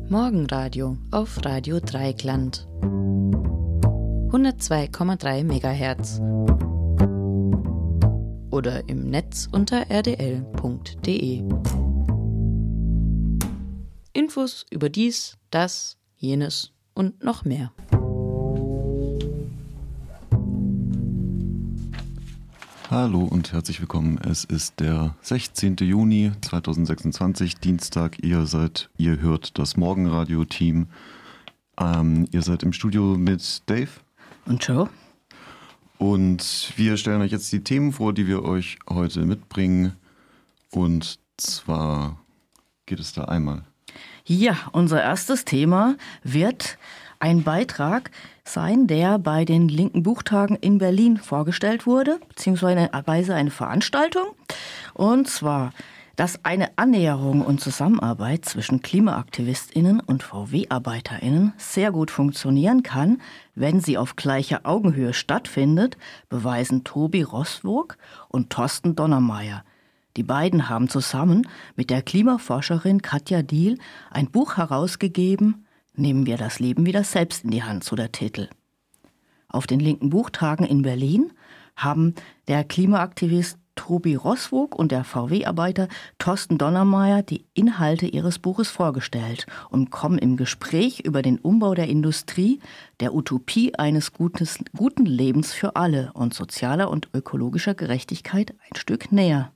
Morgenradio auf Radio Dreieckland. 102,3 MHz. Oder im Netz unter rdl.de. Infos über dies, das, jenes und noch mehr. Hallo und herzlich willkommen. Es ist der 16. Juni 2026, Dienstag. Ihr hört das Morgenradio-Team. Ihr seid im Studio mit Dave und Joe. Und wir stellen euch jetzt die Themen vor, die wir euch heute mitbringen. Und zwar geht es da einmal. Ja, unser erstes Thema wird ein Beitrag sein, der bei den Linken Buchtagen in Berlin vorgestellt wurde, beziehungsweise eine Veranstaltung. Und zwar, dass eine Annäherung und Zusammenarbeit zwischen KlimaaktivistInnen und VW-ArbeiterInnen sehr gut funktionieren kann, wenn sie auf gleicher Augenhöhe stattfindet, beweisen Tobi Roswog und Thorsten Donnermeier. Die beiden haben zusammen mit der Klimaforscherin Katja Diehl ein Buch herausgegeben, Nehmen wir das Leben wieder selbst in die Hand, so der Titel. Auf den Linken Buchtagen in Berlin haben der Klimaaktivist Tobi Roswog und der VW-Arbeiter Thorsten Donnermeier die Inhalte ihres Buches vorgestellt und kommen im Gespräch über den Umbau der Industrie, der Utopie eines guten Lebens für alle und sozialer und ökologischer Gerechtigkeit ein Stück näher.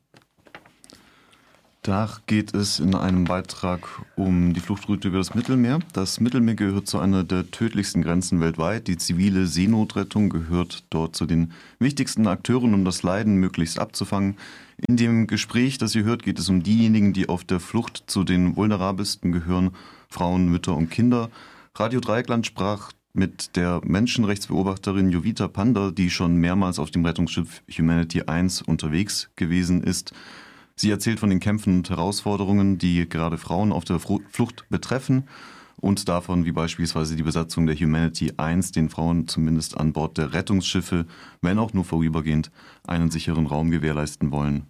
Da geht es in einem Beitrag um die Fluchtroute über das Mittelmeer. Das Mittelmeer gehört zu einer der tödlichsten Grenzen weltweit. Die zivile Seenotrettung gehört dort zu den wichtigsten Akteuren, um das Leiden möglichst abzufangen. In dem Gespräch, das ihr hört, geht es um diejenigen, die auf der Flucht zu den vulnerabelsten gehören, Frauen, Mütter und Kinder. Radio Dreieckland sprach mit der Menschenrechtsbeobachterin Jovita Panda, die schon mehrmals auf dem Rettungsschiff Humanity 1 unterwegs gewesen ist. Sie erzählt von den Kämpfen und Herausforderungen, die gerade Frauen auf der Flucht betreffen und davon, wie beispielsweise die Besatzung der Humanity 1 den Frauen zumindest an Bord der Rettungsschiffe, wenn auch nur vorübergehend, einen sicheren Raum gewährleisten wollen.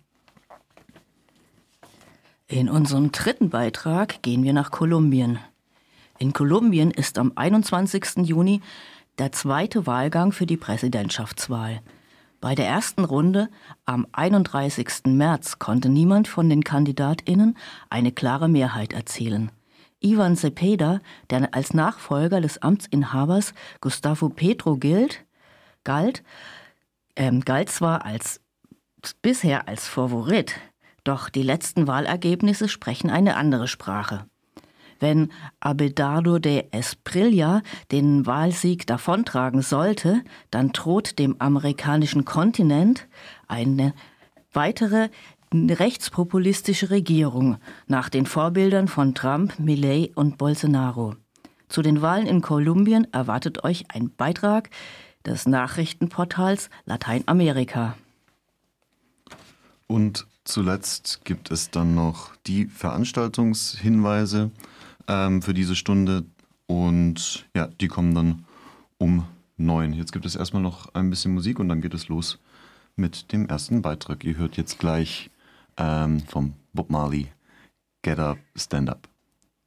In unserem dritten Beitrag gehen wir nach Kolumbien. In Kolumbien ist am 21. Juni der zweite Wahlgang für die Präsidentschaftswahl. Bei der ersten Runde am 31. März konnte niemand von den KandidatInnen eine klare Mehrheit erzielen. Ivan Cepeda, der als Nachfolger des Amtsinhabers Gustavo Petro galt zwar bisher als Favorit, doch die letzten Wahlergebnisse sprechen eine andere Sprache. Wenn Abelardo de Espriella den Wahlsieg davontragen sollte, dann droht dem amerikanischen Kontinent eine weitere rechtspopulistische Regierung nach den Vorbildern von Trump, Milei und Bolsonaro. Zu den Wahlen in Kolumbien erwartet euch ein Beitrag des Nachrichtenportals Lateinamerika. Und zuletzt gibt es dann noch die Veranstaltungshinweise für diese Stunde und ja, die kommen dann um 9. Jetzt gibt es erstmal noch ein bisschen Musik und dann geht es los mit dem ersten Beitrag. Ihr hört jetzt gleich vom Bob Marley Get Up, Stand Up.